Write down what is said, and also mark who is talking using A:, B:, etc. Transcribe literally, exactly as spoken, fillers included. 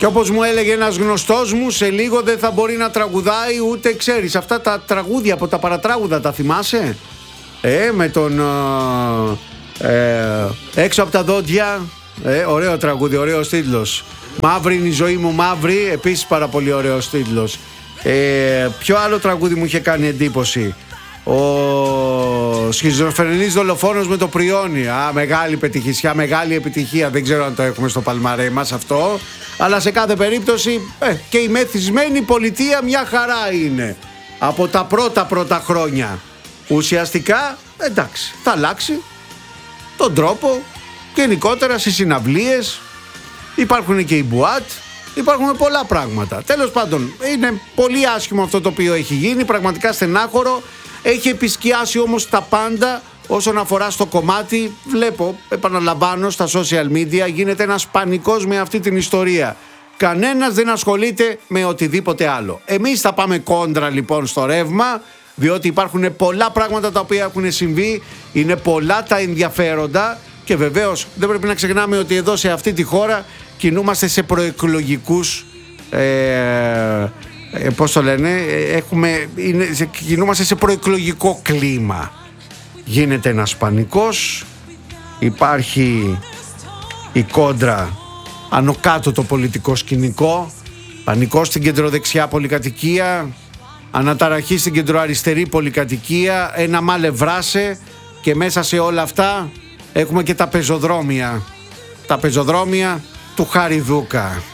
A: Και όπως μου έλεγε ένας γνωστός μου, σε λίγο δεν θα μπορεί να τραγουδάει ούτε, ξέρεις, αυτά τα τραγούδια από τα παρατράγουδα, τα θυμάσαι? Ε, με τον ε, έξω από τα δόντια. Ε, ωραίο τραγούδι, ωραίος τίτλος. Μαύρη είναι η ζωή μου μαύρη, επίσης πάρα πολύ ωραίος τίτλος. Ε, ποιο άλλο τραγούδι μου είχε κάνει εντύπωση? Ο σχιζοφρενής δολοφόνος με το πριόνι. Α, μεγάλη πετυχησιά, μεγάλη επιτυχία. Δεν ξέρω αν το έχουμε στο παλμαρέ μας αυτό, αλλά σε κάθε περίπτωση ε, και η μεθυσμένη πολιτεία μια χαρά είναι. Από τα πρώτα πρώτα χρόνια. Ουσιαστικά, εντάξει, θα αλλάξει τον τρόπο γενικότερα στις συναυλίες. Υπάρχουν και οι μπουάτ, υπάρχουν πολλά πράγματα. Τέλος πάντων, είναι πολύ άσχημο αυτό το οποίο έχει γίνει, πραγματικά στενάχωρο. Έχει επισκιάσει όμως τα πάντα όσον αφορά στο κομμάτι. Βλέπω, επαναλαμβάνω, στα social media γίνεται ένας πανικός με αυτή την ιστορία. Κανένας δεν ασχολείται με οτιδήποτε άλλο. Εμείς θα πάμε κόντρα λοιπόν στο ρεύμα, διότι υπάρχουν πολλά πράγματα τα οποία έχουν συμβεί, είναι πολλά τα ενδιαφέροντα και βεβαίως δεν πρέπει να ξεχνάμε ότι εδώ σε αυτή τη χώρα κινούμαστε σε προεκλογικούς ε, ε, πώς το λένε, έχουμε, είναι, σε, κινούμαστε σε προεκλογικό κλίμα. Γίνεται ένας πανικός, υπάρχει η κόντρα άνω κάτω το πολιτικό σκηνικό, πανικός στην κεντροδεξιά πολυκατοικία, αναταραχή στην κεντροαριστερή πολυκατοικία, ένα μάλευράσε, και μέσα σε όλα αυτά έχουμε και τα πεζοδρόμια, τα πεζοδρόμια του Χαριδούκα.